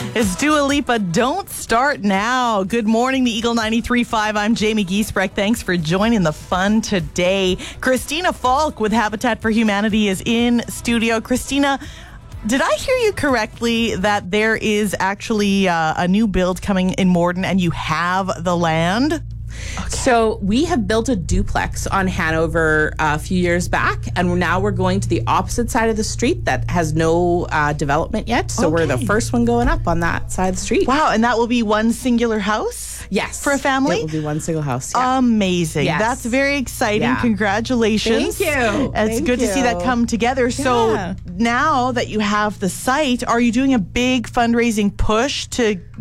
It's Dua Lipa, Don't Start Now. Good morning, the Eagle 93.5. I'm Jamie Giesbrecht. Thanks for joining the fun today. Christina Falk with Habitat for Humanity is in studio. Christina, did I hear you correctly that there is actually a new build coming in Morden and you have the land? Okay. So we have built a duplex on Hanover a few years back, and now we're going to the opposite side of the street that has no development yet. So we're the first one going up on that side of the street. Wow, and that will be one singular house? Yes. For a family? It will be one single house. Yeah. Amazing. Yes. That's very exciting. Yeah. Congratulations. Thank you. It's good to see that come together. So now that you have the site, are you doing a big fundraising push to